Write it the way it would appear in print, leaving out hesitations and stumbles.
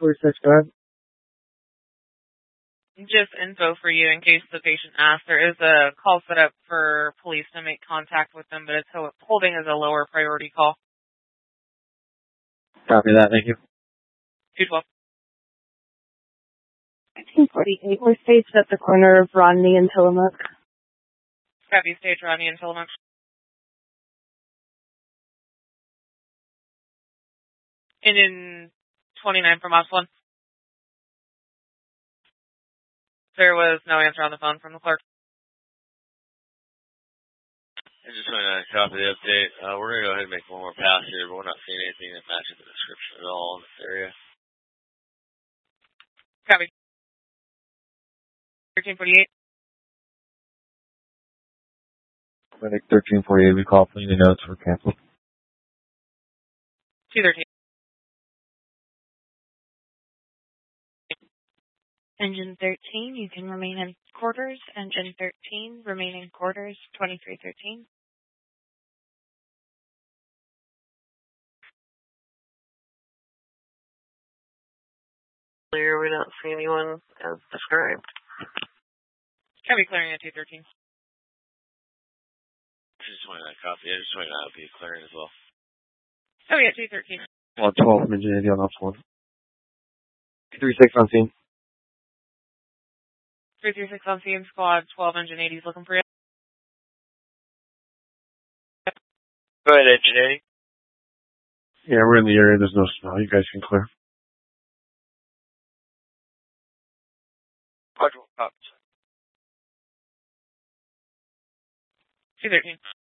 846, go ahead. Just info for you in case the patient asks. There is a call set up for police to make contact with them, but it's holding as a lower priority call. Copy that, thank you. 212. 1948, we're staged at the corner of Rodney and Tillamook. Copy, stage Rodney and Tillamook. And in 29 from Ops 1. There was no answer on the phone from the clerk. I just want to copy the update. We're going to go ahead and make one more pass here, but we're not seeing anything that matches the description at all in this area. Copy. 1348. Clinic 1348, we call cleaning notes were canceled. 213. Engine 13, you can remain in quarters. Engine 13, remain in quarters, 2313. Clear, we don't see anyone as described. Copy, clearing at 213. Just want to copy. I just want to be clearing as well. Oh, yeah, 213. Well, 12 from Engine 80 on Ops 1. 336 on scene. 336 on scene, squad 12 Engine 80's looking for you. Go ahead, Engine 80. Yeah, we're in the area. There's no snow. You guys can clear. Roger, copy. 213.